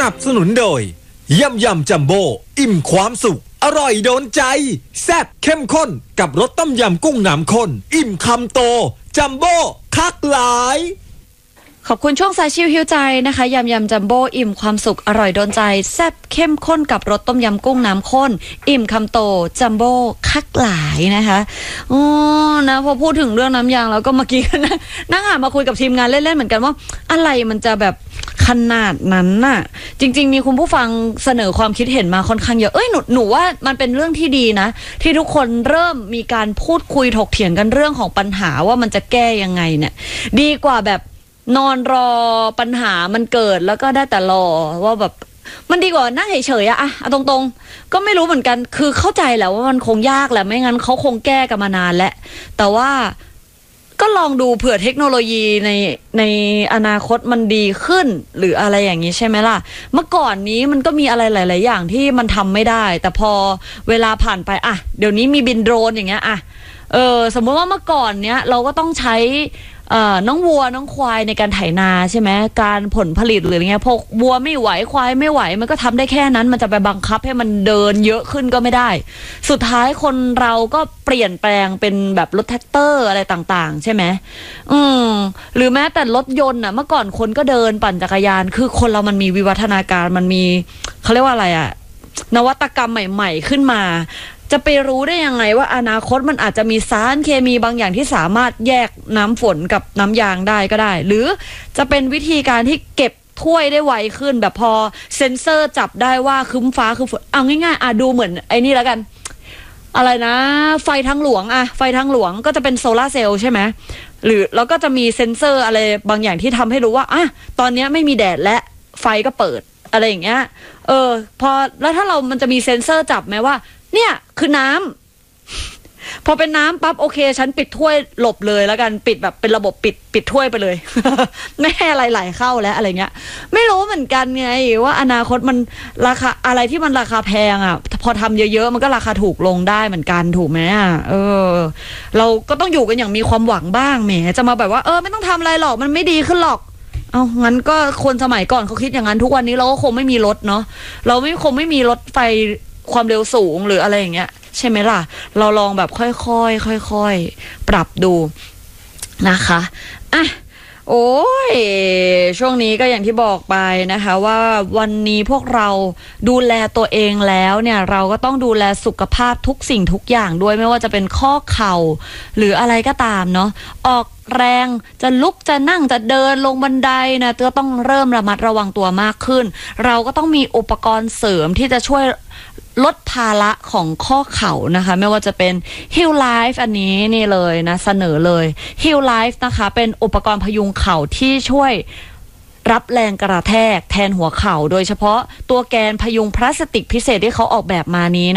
นับสนุนโดยยำจัมโบ้อิ่มความสุขอร่อยโดนใจแซ่บเข้มข้นกับรสต้มยำกุ้งน้ำข้นอิ่มคำโตจัมโบ้คักหลายขอบคุณช่วงสายชิวหิวใจนะคะยำจัมโบ้อิ่มความสุขอร่อยโดนใจแซ่บเข้มข้นกับรสต้มยำกุ้งน้ำข้นอิ่มคำโตจัมโบ้คักหลายนะคะอ๋อนะพอพูดถึงเรื่องน้ำยางแล้วก็เมื่อกี้นั่งมาคุยกับทีมงานเล่นๆเหมือนกันว่าอะไรมันจะแบบขนาดนั้นน่ะจริงๆมีคุณผู้ฟังเสนอความคิดเห็นมาค่อนข้างเยอะหนูว่ามันเป็นเรื่องที่ดีนะที่ทุกคนเริ่มมีการพูดคุยถกเถียงกันเรื่องของปัญหาว่ามันจะแก้ยังไงเนี่ยดีกว่าแบบนอนรอปัญหามันเกิดแล้วก็ได้แต่รอว่าแบบมันดีกว่านั่งเฉยๆอะตรงๆก็ไม่รู้เหมือนกันคือเข้าใจแหละว่ามันคงยากแหละไม่งั้นเขาคงแก้กันมานานแล้วแต่ว่าก็ลองดูเผื่อเทคโนโลยีในอนาคตมันดีขึ้นหรืออะไรอย่างนี้ใช่ไหมล่ะเมื่อก่อนนี้มันก็มีอะไรหลายๆอย่างที่มันทำไม่ได้แต่พอเวลาผ่านไปเดี๋ยวนี้มีบินโดรนอย่างเงี้ยสมมติว่าเมื่อก่อนเนี้ยเราก็ต้องใช้น้องวัวน้องควายในการไถนาใช่ไหมการผลผลิตหรืออะไรเงี้ยพวกวัวไม่ไหวควายไม่ไหวมันก็ทำได้แค่นั้นมันจะไปบังคับให้มันเดินเยอะขึ้นก็ไม่ได้สุดท้ายคนเราก็เปลี่ยนแปลงเป็นแบบรถแท็กเตอร์อะไรต่างๆใช่ไหมหรือแม้แต่รถยนต์เมื่อก่อนคนก็เดินปั่นจักรยานคือคนเรามันมีวิวัฒนาการมันมีเขาเรียกว่าอะไรนวัตกรรมใหม่ๆขึ้นมาจะไปรู้ได้ยังไงว่าอนาคตมันอาจจะมีสารเคมีบางอย่างที่สามารถแยกน้ำฝนกับน้ำยางได้ก็ได้หรือจะเป็นวิธีการที่เก็บถ้วยได้ไวขึ้นแบบพอเซ็นเซอร์จับได้ว่าคึ้มฟ้าคือฝนเอาง่ายๆดูเหมือนไอ้นี่แล้วกันอะไรนะไฟทางหลวงไฟทางหลวงก็จะเป็นโซล่าเซลล์ใช่ไหมหรือแล้วก็จะมีเซ็นเซอร์อะไรบางอย่างที่ทำให้รู้ว่าตอนนี้ไม่มีแดดและไฟก็เปิดอะไรอย่างเงี้ยพอแล้วถ้ามันจะมีเซ็นเซอร์จับไหมว่าเนี่ยคือน้ำพอเป็นน้ำปั๊บโอเคฉันปิดถ้วยหลบเลยแล้วกันปิดแบบเป็นระบบปิดถ้วยไปเลย ไม่ให้อะไรไหลเข้าแล้วอะไรเงี้ยไม่รู้เหมือนกันไงว่าอนาคตมันราคาอะไรที่มันราคาแพงพอทำเยอะๆมันก็ราคาถูกลงได้เหมือนกันถูกไหมเราก็ต้องอยู่กันอย่างมีความหวังบ้างแหมจะมาแบบว่าไม่ต้องทำอะไรหรอกมันไม่ดีขึ้นหรอกงั้นก็คนสมัยก่อนเขาคิดอย่างนั้นทุกวันนี้เราก็คงไม่มีรถเนาะเราคงไม่มีรถไฟความเร็วสูงหรืออะไรอย่างเงี้ยใช่ไหมล่ะเราลองแบบค่อยๆปรับดูนะคะโอ้ยช่วงนี้ก็อย่างที่บอกไปนะคะว่าวันนี้พวกเราดูแลตัวเองแล้วเนี่ยเราก็ต้องดูแลสุขภาพทุกสิ่งทุกอย่างด้วยไม่ว่าจะเป็นข้อเข่าหรืออะไรก็ตามเนาะออกแรงจะลุกจะนั่งจะเดินลงบันไดนะก็ต้องเริ่มระมัดระวังตัวมากขึ้นเราก็ต้องมีอุปกรณ์เสริมที่จะช่วยลดภาระของข้อเข่านะคะไม่ว่าจะเป็น Heal Life อันนี้นี่เลยนะเสนอเลย Heal Life นะคะเป็นอุปกรณ์พยุงเข่าที่ช่วยรับแรงกระแทกแทนหัวเข่าโดยเฉพาะตัวแกนพยุงพลาสติกพิเศษที่เขาออกแบบมานี้